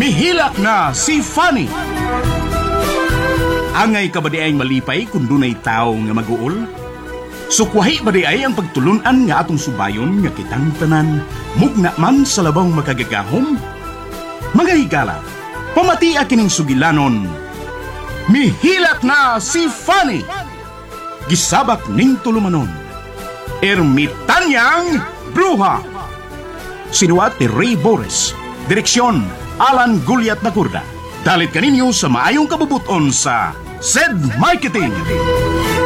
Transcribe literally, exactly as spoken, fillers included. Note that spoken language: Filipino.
Mihilak na si Fanny. Angay ka ba di ay malipay kung dunay tao nga mag-uol? Sukwahi ba di ay ang pagtulunan nga atong subayon nga kitang tanan, mugna man sa labang makagagahom? Mga higala, pamati kining sugilanon. Mihilak na si Fanny. Gisabak ning tulumanon. Ermitanyang Bruha. Sinuwat ni Ray Boris. Direksyon, Alan Gulyat na Kurda. Dalit kaninyo sa maayong kabubuton sa Z Marketing.